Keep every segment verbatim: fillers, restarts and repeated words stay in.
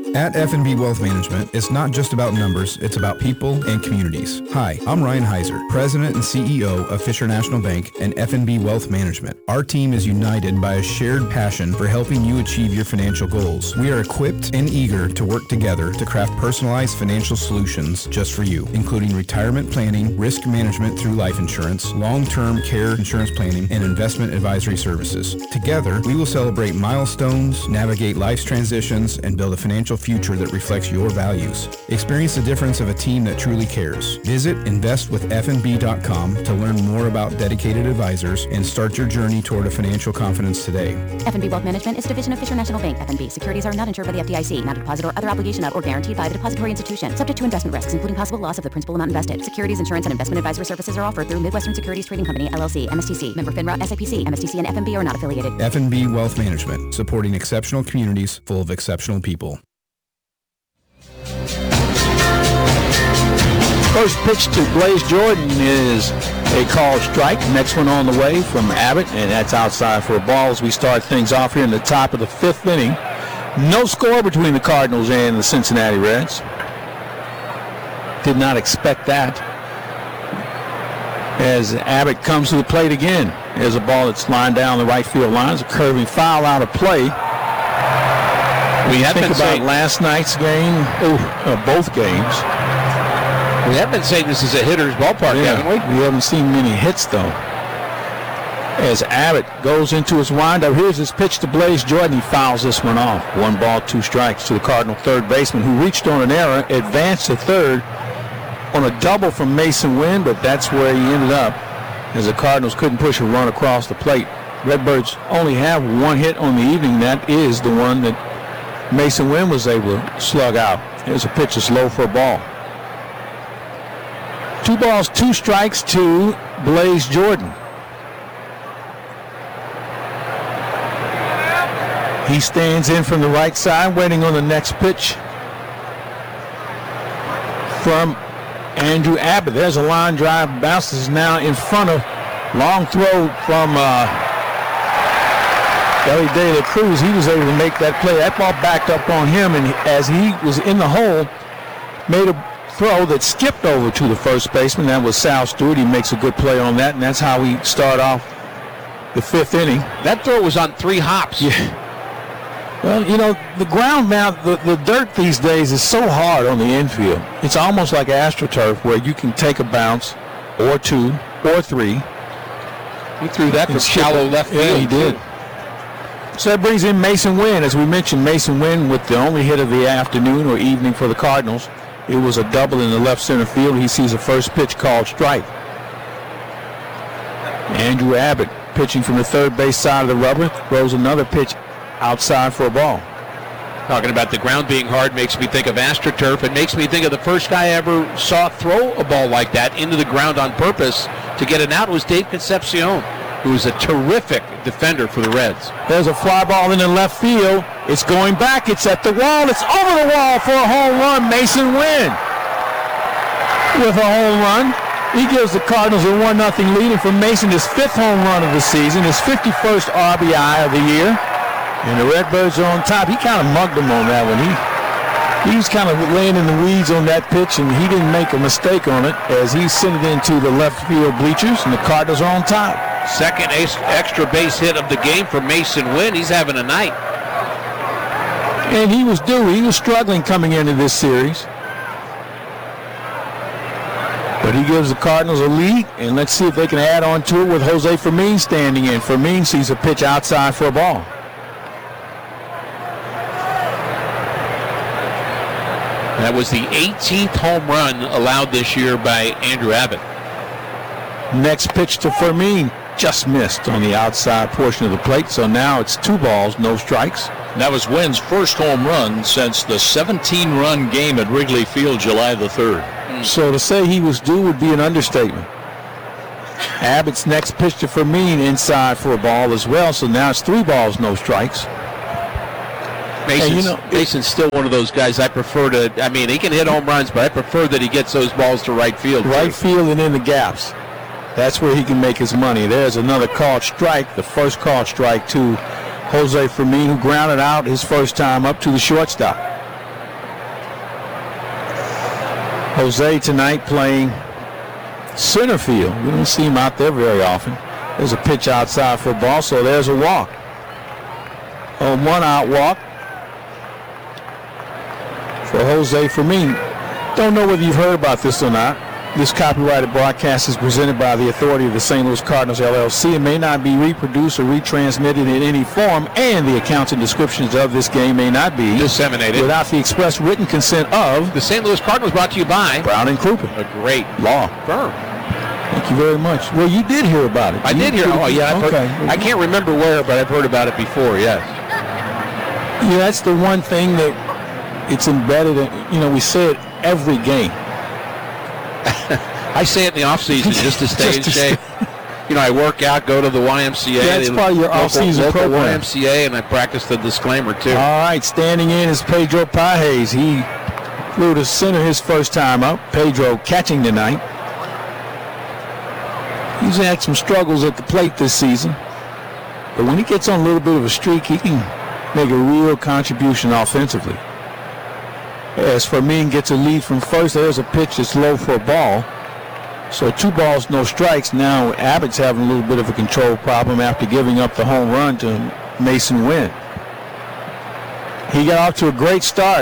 At F and B Wealth Management, it's not just about numbers, it's about people and communities. Hi, I'm Ryan Heiser, President and C E O of Fisher National Bank and F and B Wealth Management. Our team is united by a shared passion for helping you achieve your financial goals. We are equipped and eager to work together to craft personalized financial solutions just for you, including retirement planning, risk management through life insurance, long-term care insurance planning, and investment advisory services. Together, we will celebrate milestones, navigate life's transitions, and build a financial future that reflects your values. Experience the difference of a team that truly cares. Visit invest with f n b dot com to learn more about dedicated advisors and start your journey toward a financial confidence today. F and B Wealth Management is a division of Fisher National Bank. F and B securities are not insured by the F D I C, not a deposit or other obligation of or guaranteed by the depository institution. Subject to investment risks, including possible loss of the principal amount invested. Securities, insurance, and investment advisory services are offered through Midwestern Securities Trading Company, L L C, M S T C, member FINRA, S I P C. M S T C and F and B are not affiliated. F and B Wealth Management, supporting exceptional communities full of exceptional people. First pitch to Blaze Jordan is a called strike. Next one on the way from Abbott, and that's outside for a ball as we start things off here in the top of the fifth inning. No score between the Cardinals and the Cincinnati Reds. Did not expect that. As Abbott comes to the plate again. There's a ball that's lined down the right field line. It's a curving foul out of play. We have think been about saying, last night's game, oh, uh, both games. We have been saying this is a hitter's ballpark, yeah, haven't we? We haven't seen many hits, though. As Abbott goes into his windup, here's his pitch to Blaze Jordan. He fouls this one off. One ball, two strikes to the Cardinal third baseman, who reached on an error, advanced to third on a double from Mason Wynn, but that's where he ended up, as the Cardinals couldn't push a run across the plate. Redbirds only have one hit on the evening. That is the one that Mason Wynn was able to slug out. Here's a pitch that's low for a ball. Two balls, two strikes to Blaze Jordan. He stands in from the right side, waiting on the next pitch from Andrew Abbott. There's a line drive, bounces now in front of, long throw from uh, Ellie De La Cruz. He was able to make that play. That ball backed up on him, and as he was in the hole, made a throw that skipped over to the first baseman. That was Sal Stewart. He makes a good play on that, and that's how we start off the fifth inning. That throw was on three hops. Yeah. Well, you know, the ground now, the, the dirt these days is so hard on the infield. It's almost like AstroTurf, where you can take a bounce or two or three. He threw that from shallow left field. Yeah, he did. So that brings in Mason Wynn. As we mentioned, Mason Wynn with the only hit of the afternoon or evening for the Cardinals. It was a double in the left center field. He sees a first pitch called strike. Andrew Abbott pitching from the third base side of the rubber throws another pitch outside for a ball. Talking about the ground being hard makes me think of AstroTurf. It makes me think of the first guy I ever saw throw a ball like that into the ground on purpose to get an out was Dave Concepcion, who was a terrific defender for the Reds. There's a fly ball in the left field. It's going back. It's at the wall. It's over the wall for a home run. Mason Wynn with a home run. He gives the Cardinals a one nothing lead. And for Mason, his fifth home run of the season, his fifty-first R B I of the year. And the Redbirds are on top. He kind of mugged them on that one. He, he was kind of laying in the weeds on that pitch, and he didn't make a mistake on it as he sent it into the left field bleachers, and the Cardinals are on top. Second extra base hit of the game for Mason Wynn. He's having a night. And he was due. He was struggling coming into this series. But he gives the Cardinals a lead, and let's see if they can add on to it with Jose Fermin standing in. Fermin sees a pitch outside for a ball. That was the eighteenth home run allowed this year by Andrew Abbott. Next pitch to Fermin, just missed on the outside portion of the plate, so now it's two balls, no strikes. That was Wynn's first home run since the seventeen run game at Wrigley Field July the third. Mm. So to say he was due would be an understatement. Abbott's next pitch to Fermin inside for a ball as well, so now it's three balls, no strikes. Mason's, you know, Mason's still one of those guys I prefer to, I mean, he can hit home runs, but I prefer that he gets those balls to right field. Right too. field and in the gaps. That's where he can make his money. There's another called strike, the first called strike to Jose Fermin, who grounded out his first time up to the shortstop. Jose tonight playing center field. We don't see him out there very often. There's a pitch outside for a ball, so there's a walk. On one out walk for Jose Fermin. Don't know whether you've heard about this or not. This copyrighted broadcast is presented by the authority of the Saint Louis Cardinals, L L C. It may not be reproduced or retransmitted in any form, and the accounts and descriptions of this game may not be disseminated without the express written consent of the Saint Louis Cardinals, brought to you by Brown and Crouppen, a great law firm. Thank you very much. Well, you did hear about it. I you did hear. Oh, yeah. I've okay. Heard, I can't remember where, but I've heard about it before. Yes. Yeah, that's the one thing that it's embedded in. You know, we say it every game. I say it in the off season just to stay Just in to shape. You know, I work out, go to the Y M C A. That's part of your off-season local program. Y M C A, and I practice the disclaimer too. All right, standing in is Pedro Pages. He flew to center his first time up. Pedro catching tonight. He's had some struggles at the plate this season, but when he gets on a little bit of a streak, he can make a real contribution offensively. As Fermin gets a lead from first, there's a pitch that's low for a ball. So two balls, no strikes. Now Abbott's having a little bit of a control problem after giving up the home run to Mason Wynn. He got off to a great start.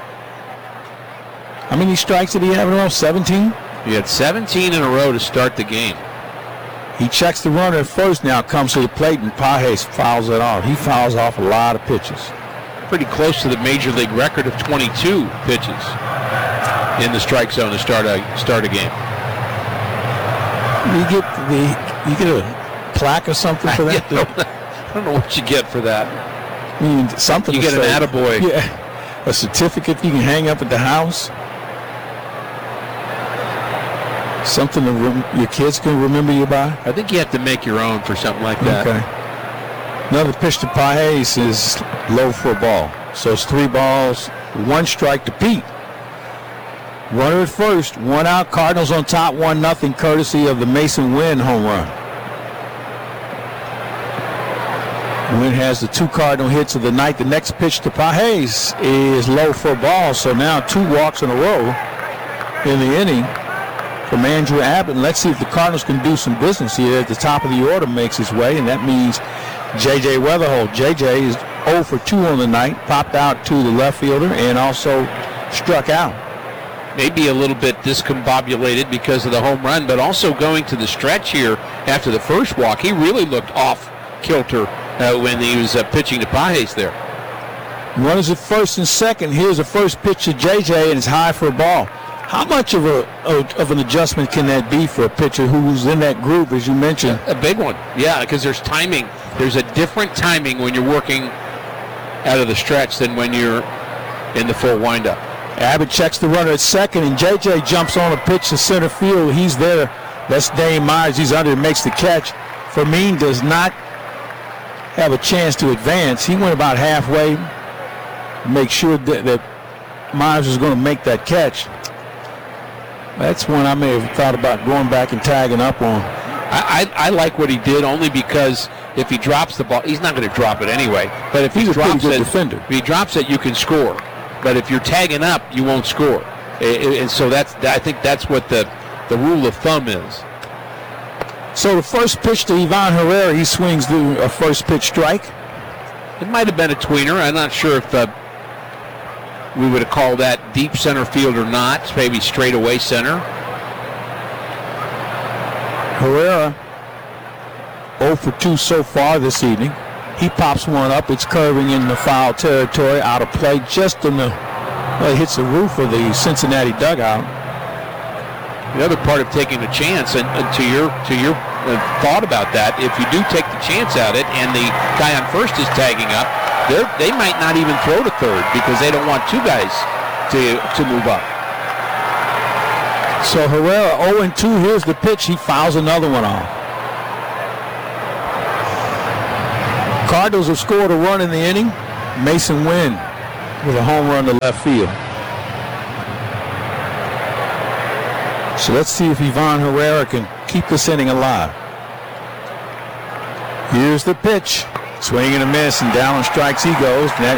How many strikes did he have in a row? seventeen? He had seventeen in a row to start the game. He checks the runner at first, now comes to the plate, and Pages fouls it off. He fouls off a lot of pitches. Pretty close to the major league record of twenty-two pitches in the strike zone to start a start a game. You get the you get a plaque or something for that? I don't, I don't know what you get for that. I mean, something. You to get say. an attaboy. Yeah, a certificate you can hang up at the house. Something to rem- your kids can remember you by. I think you have to make your own for something like that. Okay. Another pitch to Pages is low for a ball. So it's three balls, one strike to Pete. Runner at first, one out. Cardinals on top, one nothing, courtesy of the Mason Wynn home run. Wynn has the two Cardinal hits of the night. The next pitch to Pages is low for a ball. So now two walks in a row in the inning from Andrew Abbott. And let's see if the Cardinals can do some business here. At the top of the order makes his way, and that means J J Weatherholt. J J is oh for two on the night, popped out to the left fielder and also struck out. Maybe a little bit discombobulated because of the home run, but also going to the stretch here after the first walk, he really looked off kilter uh, when he was uh, pitching to Pages there. Runners at first and second. Here's the first pitch to J J, and it's high for a ball. How much of a of an adjustment can that be for a pitcher who's in that group, as you mentioned? A big one, yeah, because there's timing. There's a different timing when you're working out of the stretch than when you're in the full windup. Abbott checks the runner at second, and J J jumps on a pitch to center field. He's there. That's Dane Myers. He's under and makes the catch. Fermin does not have a chance to advance. He went about halfway to make sure that, that Myers was going to make that catch. That's one I may have thought about going back and tagging up on. I, I, I like what he did only because if he drops the ball, he's not going to drop it anyway. But if He's he a pretty drops good it, defender. if he drops it, you can score. But if you're tagging up, you won't score. And so that's I think that's what the the rule of thumb is. So the first pitch to Ivan Herrera, he swings the a first pitch strike. It might have been a tweener. I'm not sure if uh, we would have called that deep center field or not. It's maybe straight away center. Herrera oh for two so far this evening. He pops one up. It's curving in the foul territory, out of play, just in the, well, it hits the roof of the Cincinnati dugout. The other part of taking a chance, and, and to your to your uh, thought about that, if you do take the chance at it, and the guy on first is tagging up, they might not even throw to third because they don't want two guys to to move up. So Herrera oh and two. Here's the pitch. He fouls another one off. Cardinals have scored a run in the inning. Mason Wynn with a home run to left field. So let's see if Ivan Herrera can keep this inning alive. Here's the pitch. Swing and a miss, and down on strikes he goes. And that